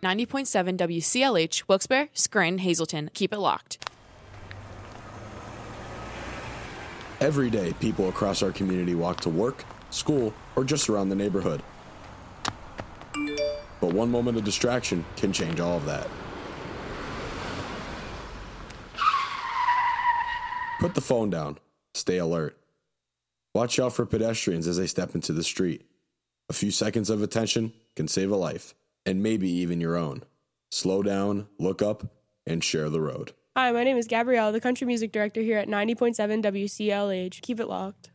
90.7 WCLH, Wilkes-Barre, Scranton, Hazleton. Keep it locked. Every day, people across our community walk to work, school, or just around the neighborhood. But one moment of distraction can change all of that. Put the phone down. Stay alert. Watch out for pedestrians as they step into the street. A few seconds of attention can save a life, and maybe even your own. Slow down, look up, and share the road. Hi, my name is Gabrielle, the country music director here at 90.7 WCLH. Keep it locked.